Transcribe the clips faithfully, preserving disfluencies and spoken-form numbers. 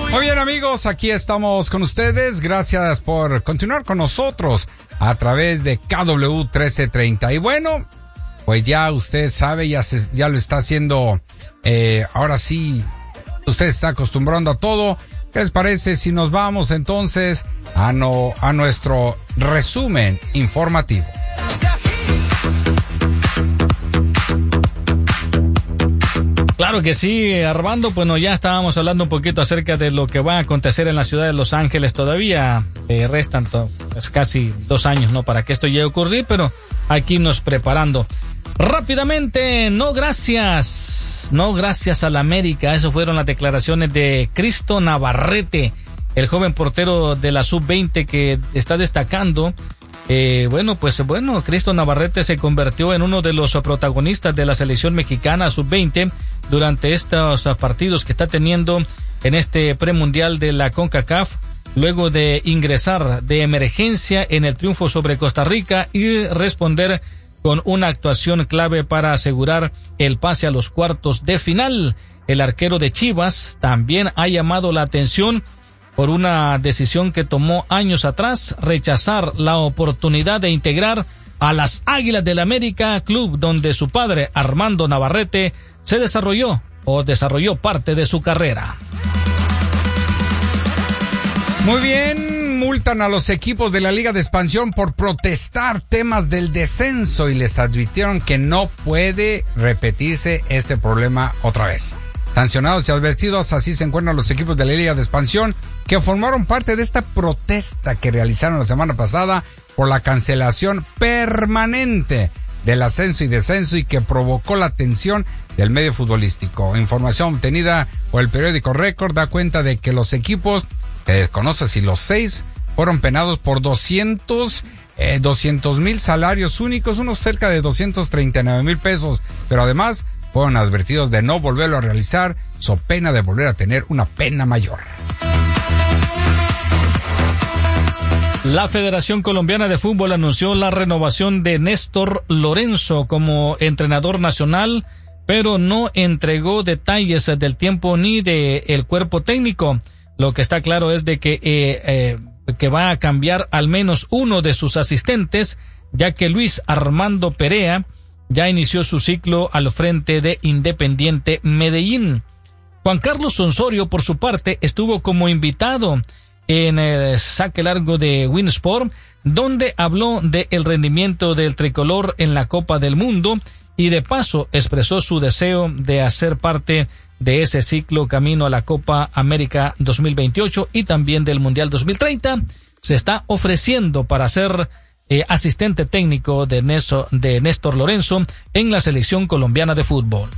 Muy bien, amigos, aquí estamos con ustedes. Gracias por continuar con nosotros a través de K W trece treinta. Y bueno, pues ya usted sabe, ya se, ya lo está haciendo, eh, ahora sí, usted está acostumbrando a todo. ¿Qué les parece si nos vamos entonces a, no, a nuestro resumen informativo? Claro que sí, Armando. Bueno, ya estábamos hablando un poquito acerca de lo que va a acontecer en la ciudad de Los Ángeles. Todavía eh, restan to, pues casi dos años, ¿no?, para que esto llegue a ocurrir, pero aquí nos preparando. Rápidamente, no gracias, no gracias a la América. Eso fueron las declaraciones de Cristo Navarrete, el joven portero de la sub veinte que está destacando. Eh, bueno, pues bueno, Cristo Navarrete se convirtió en uno de los protagonistas de la selección mexicana sub veinte durante estos partidos que está teniendo en este premundial de la CONCACAF, luego de ingresar de emergencia en el triunfo sobre Costa Rica y responder con una actuación clave para asegurar el pase a los cuartos de final. El arquero de Chivas también ha llamado la atención por una decisión que tomó años atrás, rechazar la oportunidad de integrar a las Águilas del América, club donde su padre, Armando Navarrete, se desarrolló o desarrolló parte de su carrera. Muy bien, multan a los equipos de la Liga de Expansión por protestar temas del descenso y les advirtieron que no puede repetirse este problema otra vez. Sancionados y advertidos, así se encuentran los equipos de la Liga de Expansión que formaron parte de esta protesta que realizaron la semana pasada por la cancelación permanente del ascenso y descenso y que provocó la tensión del medio futbolístico. Información obtenida por el periódico Récord da cuenta de que los equipos, que desconoce si los seis, fueron penados por doscientos mil salarios únicos, unos cerca de doscientos treinta y nueve mil pesos, pero además fueron advertidos de no volverlo a realizar, so pena de volver a tener una pena mayor. La Federación Colombiana de Fútbol anunció la renovación de Néstor Lorenzo como entrenador nacional, pero no entregó detalles del tiempo ni de el cuerpo técnico. Lo que está claro es de que, eh, eh, que va a cambiar al menos uno de sus asistentes, ya que Luis Armando Perea ya inició su ciclo al frente de Independiente Medellín. Juan Carlos Osorio, por su parte, estuvo como invitado en el saque largo de Winsport, donde habló de el rendimiento del tricolor en la Copa del Mundo y de paso expresó su deseo de hacer parte de ese ciclo camino a la Copa América dos mil veintiocho y también del Mundial dos mil treinta. Se está ofreciendo para ser eh, asistente técnico de, Neso, de Néstor Lorenzo en la selección colombiana de fútbol.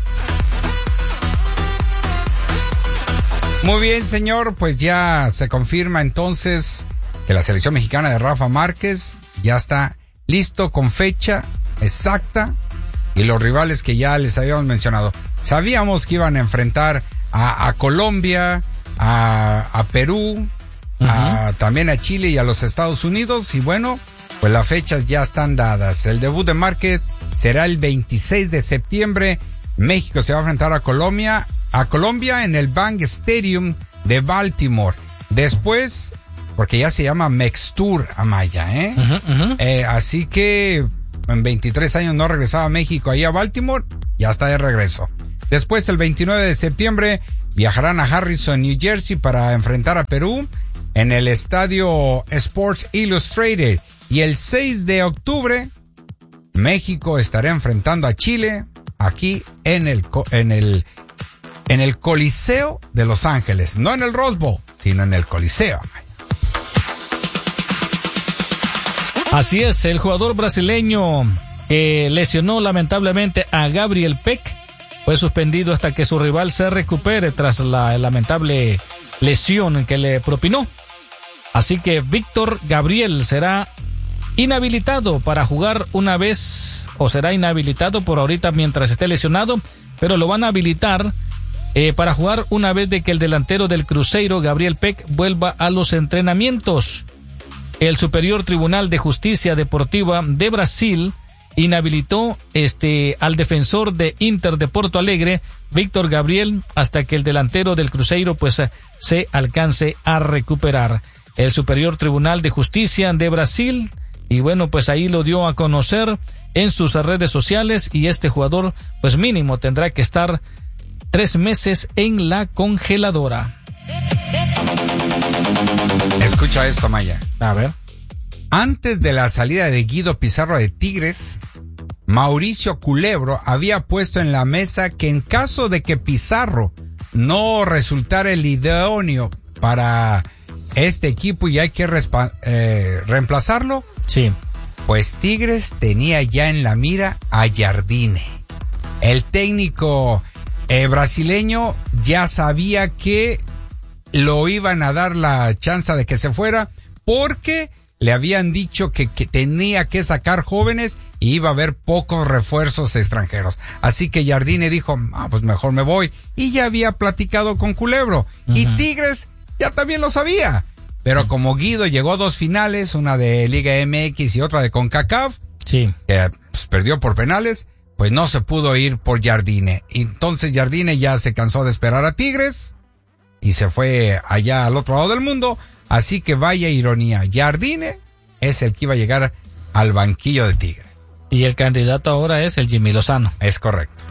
Muy bien, señor, pues ya se confirma entonces que la selección mexicana de Rafa Márquez ya está listo con fecha exacta y los rivales que ya les habíamos mencionado. Sabíamos que iban a enfrentar a, a Colombia, a, a Perú, uh-huh. a, también a Chile y a los Estados Unidos y bueno, pues las fechas ya están dadas. El debut de Márquez será el veintiséis de septiembre. México se va a enfrentar a Colombia. a Colombia en el Bank Stadium de Baltimore. Después, porque ya se llama Mextour Amaya, ¿eh? Uh-huh, uh-huh. eh así que en veintitrés años no regresaba a México, ahí a Baltimore, ya está de regreso. Después, el veintinueve de septiembre, viajarán a Harrison, New Jersey, para enfrentar a Perú en el estadio Sports Illustrated. Y el seis de octubre, México estará enfrentando a Chile, aquí en el, en el En el Coliseo de Los Ángeles, no en el Rose Bowl, sino en el Coliseo. Así es, el jugador brasileño que lesionó lamentablemente a Gabriel Peck fue suspendido hasta que su rival se recupere tras la lamentable lesión que le propinó. Así que Víctor Gabriel será inhabilitado para jugar una vez, o será inhabilitado por ahorita mientras esté lesionado, pero lo van a habilitar Eh, para jugar una vez de que el delantero del Cruzeiro, Gabriel Peck, vuelva a los entrenamientos. El Superior Tribunal de Justicia Deportiva de Brasil inhabilitó este al defensor de Inter de Porto Alegre, Víctor Gabriel, hasta que el delantero del Cruzeiro pues se alcance a recuperar. El Superior Tribunal de Justicia de Brasil, y bueno, pues ahí lo dio a conocer en sus redes sociales, y este jugador pues mínimo tendrá que estar tres meses en la congeladora. Escucha esto, Maya. A ver. Antes de la salida de Guido Pizarro de Tigres, Mauricio Culebro había puesto en la mesa que en caso de que Pizarro no resultara el idóneo para este equipo y hay que respa- eh, reemplazarlo, sí, pues Tigres tenía ya en la mira a Jardine. El técnico eh, brasileño ya sabía que lo iban a dar la chance de que se fuera porque le habían dicho que, que tenía que sacar jóvenes y iba a haber pocos refuerzos extranjeros. Así que Jardine dijo, ah, pues mejor me voy. Y ya había platicado con Culebro. Uh-huh. Y Tigres ya también lo sabía. Pero uh-huh. como Guido llegó a dos finales, una de Liga M X y otra de CONCACAF, sí. que pues, perdió por penales, pues no se pudo ir por Jardine. Entonces Jardine ya se cansó de esperar a Tigres y se fue allá al otro lado del mundo. Así que vaya ironía, Jardine es el que iba a llegar al banquillo de Tigres. Y el candidato ahora es el Jimmy Lozano. Es correcto.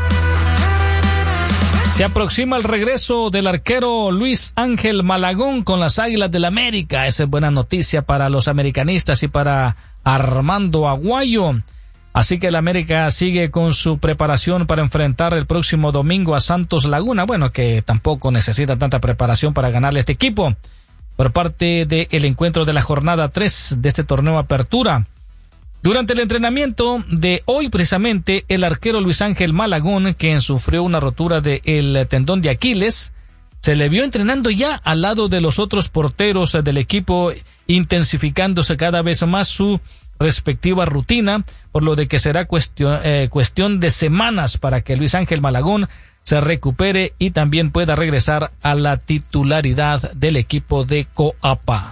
Se aproxima el regreso del arquero Luis Ángel Malagón con las Águilas del América. Esa es buena noticia para los americanistas y para Armando Aguayo. Así que el América sigue con su preparación para enfrentar el próximo domingo a Santos Laguna. Bueno, que tampoco necesita tanta preparación para ganarle a este equipo. Por parte del encuentro de la jornada tres de este torneo Apertura. Durante el entrenamiento de hoy, precisamente, el arquero Luis Ángel Malagón, quien sufrió una rotura del tendón de Aquiles, se le vio entrenando ya al lado de los otros porteros del equipo, intensificándose cada vez más su respectiva rutina, por lo de que será cuestión, eh, cuestión de semanas para que Luis Ángel Malagón se recupere y también pueda regresar a la titularidad del equipo de Coapa.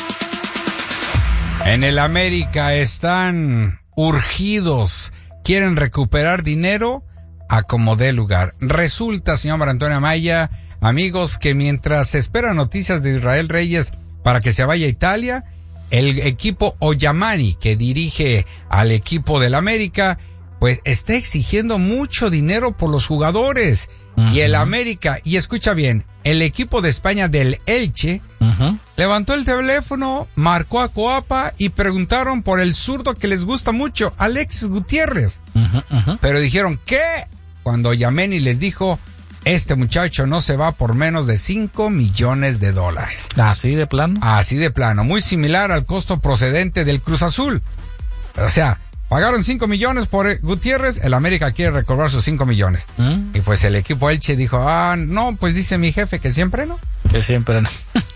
En el América están urgidos, quieren recuperar dinero a como dé lugar. Resulta, señor María Antonio Amaya, amigos, que mientras se esperan noticias de Israel Reyes para que se vaya a Italia, el equipo Oyamani, que dirige al equipo del América, pues está exigiendo mucho dinero por los jugadores. Uh-huh. Y el América, y escucha bien, el equipo de España del Elche, uh-huh. levantó el teléfono, marcó a Coapa y preguntaron por el zurdo que les gusta mucho, Alexis Gutiérrez. Uh-huh, uh-huh. Pero dijeron, ¿qué? Cuando Yameni les dijo, este muchacho no se va por menos de cinco millones de dólares. ¿Así de plano? Así de plano, muy similar al costo procedente del Cruz Azul. O sea, pagaron cinco millones por Gutiérrez, el América quiere recobrar sus cinco millones. ¿Mm? Y pues el equipo Elche dijo, ah, no, pues dice mi jefe que siempre no. Que siempre no.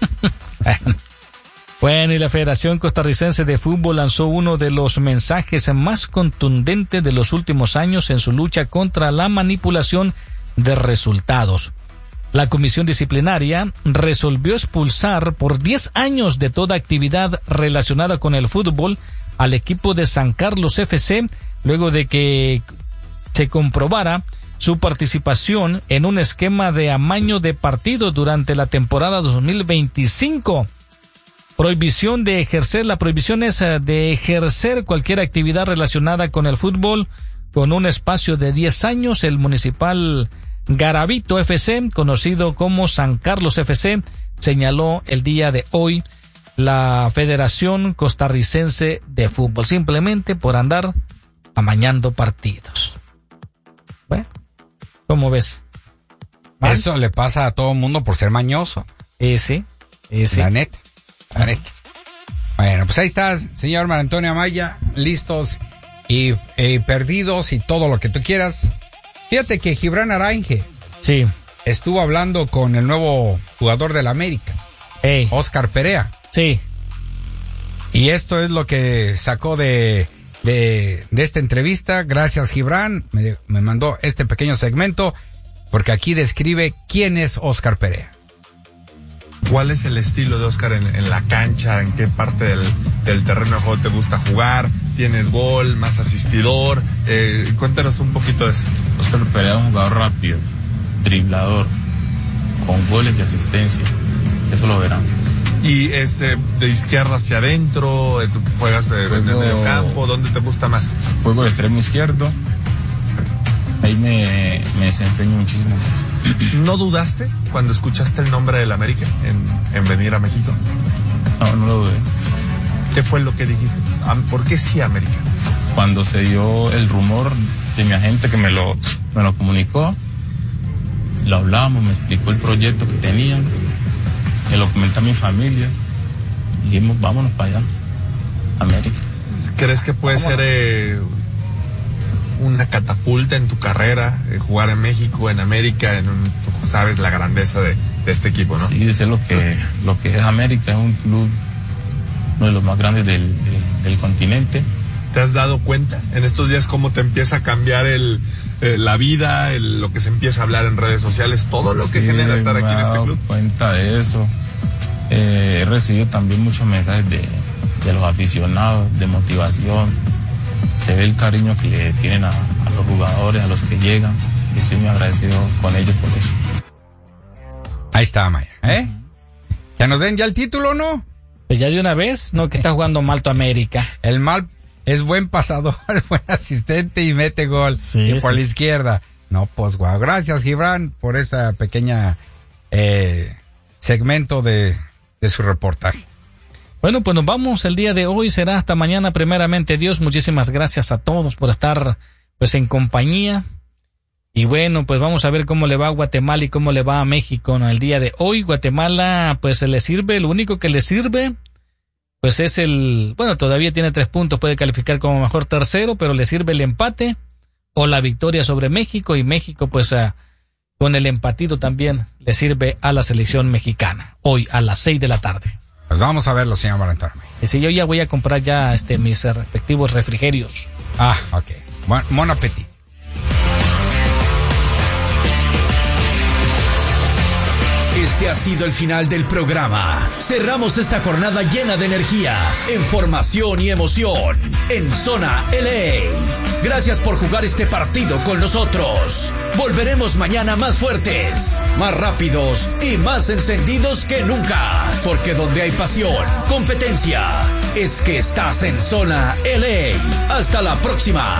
Bueno, y la Federación Costarricense de Fútbol lanzó uno de los mensajes más contundentes de los últimos años en su lucha contra la manipulación de resultados. La comisión disciplinaria resolvió expulsar por diez años de toda actividad relacionada con el fútbol al equipo de San Carlos F C luego de que se comprobara su participación en un esquema de amaño de partidos durante la temporada dos mil veinticinco. Prohibición de ejercer, la prohibición es de ejercer cualquier actividad relacionada con el fútbol con un espacio de diez años. El Municipal Garavito F C, conocido como San Carlos F C, señaló el día de hoy la Federación Costarricense de Fútbol, simplemente por andar amañando partidos. Bueno, ¿cómo ves? ¿Mal? Eso le pasa a todo el mundo por ser mañoso. Y sí, y sí. La neta, la neta. Bueno, pues ahí está, señor María Antonio Amaya, listos y eh, perdidos y todo lo que tú quieras. Fíjate que Gibran Arángue sí. estuvo hablando con el nuevo jugador del América, hey. Oscar Perea. Sí. Y esto es lo que sacó de, de, de esta entrevista. Gracias, Gibran. Me, me mandó este pequeño segmento porque aquí describe quién es Oscar Perea. ¿Cuál es el estilo de Oscar en, en la cancha? ¿En qué parte del, del terreno de juego te gusta jugar? tienes gol, más asistidor. Eh, cuéntanos un poquito de eso. Oscar Perea es un jugador rápido, driblador, con goles y asistencia. Eso lo verán. Y este, de izquierda hacia adentro, tú juegas de, Juego, de medio campo, ¿dónde te gusta más? Juego de extremo izquierdo. Ahí me, me desempeño muchísimo más. ¿No dudaste cuando escuchaste el nombre del América en, en venir a México? No, no lo dudé. ¿Qué fue lo que dijiste? ¿Por qué sí América? Cuando se dio el rumor de mi agente que me lo, me lo comunicó, lo hablamos, me explicó el proyecto que tenían, que lo comenté a mi familia, y dijimos, vámonos para allá, América. ¿Crees que puede vámonos. ser eh, una catapulta en tu carrera, eh, jugar en México, en América, en un, tú sabes la grandeza de, de este equipo, ¿no? Sí, sé lo que, lo que es América, es un club uno de los más grandes del, del, del continente. ¿Te has dado cuenta en estos días cómo te empieza a cambiar el, eh, la vida, el, lo que se empieza a hablar en redes sociales, todo lo que sí, genera estar aquí en este club? Me he dado cuenta de eso. Eh, he recibido también muchos mensajes de, de los aficionados, de motivación. Se ve el cariño que le tienen a, a los jugadores, a los que llegan. Y estoy muy agradecido con ellos por eso. Ahí está, Maya, ¿eh? ¿Que nos den ya el título o no? Pues ya de una vez, no que está jugando mal tu América. El mal es buen pasador, buen asistente y mete gol. Sí, y por sí, la izquierda. No, pues guau. Gracias, Gibran, por esa pequeña eh, segmento de, de su reportaje. Bueno, pues nos vamos el día de hoy. Será hasta mañana, primeramente Dios. Muchísimas gracias a todos por estar pues en compañía. Y bueno, pues vamos a ver cómo le va a Guatemala y cómo le va a México, ¿no? El día de hoy, Guatemala, pues se le sirve, lo único que le sirve, pues es el, bueno, todavía tiene tres puntos, puede calificar como mejor tercero, pero le sirve el empate o la victoria sobre México, y México, pues a, con el empatito también le sirve a la selección mexicana, hoy a las seis de la tarde. Pues vamos a verlo, señor Barantarme. Y si yo ya voy a comprar ya este mis respectivos refrigerios. Ah, ok. Bon, bon appetit. Este ha sido el final del programa. Cerramos esta jornada llena de energía, información y emoción en Zona L A. Gracias por jugar este partido con nosotros. Volveremos mañana más fuertes, más rápidos y más encendidos que nunca. Porque donde hay pasión, competencia, es que estás en Zona L A. Hasta la próxima.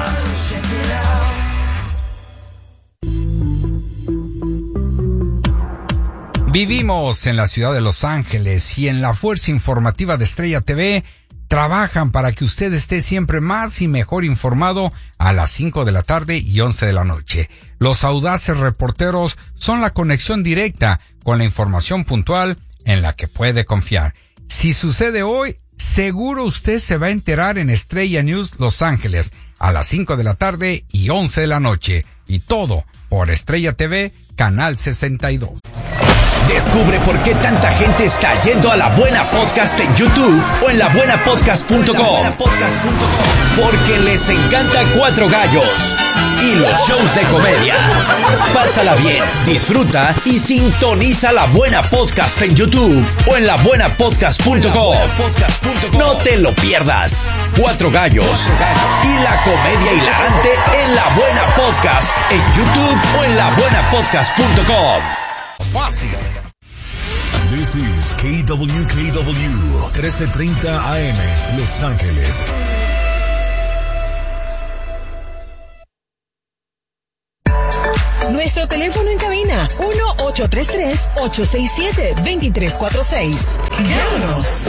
Vivimos en la ciudad de Los Ángeles y en la fuerza informativa de Estrella T V trabajan para que usted esté siempre más y mejor informado a las cinco de la tarde y once de la noche. Los audaces reporteros son la conexión directa con la información puntual en la que puede confiar. Si sucede hoy, seguro usted se va a enterar en Estrella News Los Ángeles a las cinco de la tarde y once de la noche. Y todo por Estrella T V, Canal sesenta y dos. Descubre por qué tanta gente está yendo a La Buena Podcast en YouTube o en la buena podcast punto com. Porque les encanta Cuatro Gallos y los shows de comedia. Pásala bien, disfruta y sintoniza La Buena Podcast en YouTube o en la buena podcast punto com. No te lo pierdas. Cuatro Gallos y la comedia hilarante en La Buena Podcast en YouTube o en la buena podcast punto com. Fácil. This is K W K W trece treinta A M Los Ángeles. Nuestro teléfono en cabina uno ocho tres tres, ocho seis siete, dos tres cuatro seis. Llámanos.